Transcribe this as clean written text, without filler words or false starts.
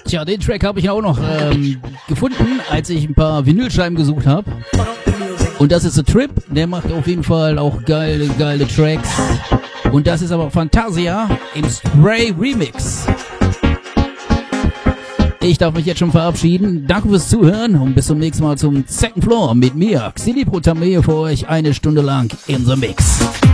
Tja, den Track habe ich ja auch noch gefunden, als ich ein paar Vinylscheiben gesucht habe. Und das ist The Trip, der macht auf jeden Fall auch geile Tracks. Und das ist aber Fantasia im Stray Remix. Ich darf mich jetzt schon verabschieden. Danke fürs Zuhören und bis zum nächsten Mal zum Second Floor mit mir, Xili Pro Tameo, für euch eine Stunde lang in the Mix.